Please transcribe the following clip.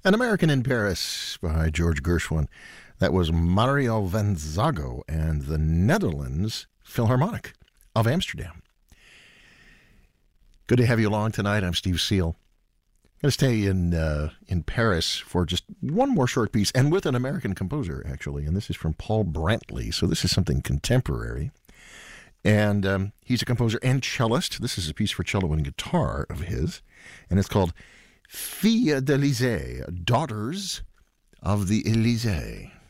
An American in Paris by George Gershwin. That was Mario Van Zago and the Netherlands Philharmonic of Amsterdam. Good to have you along tonight. I'm Steve Seal. I'm going to stay in Paris for just one more short piece, and with an American composer, actually. And this is from Paul Brantley, so this is something contemporary. And he's a composer and cellist. This is a piece for cello and guitar of his, and it's called Filles d'Elysée, Daughters of the Elysée.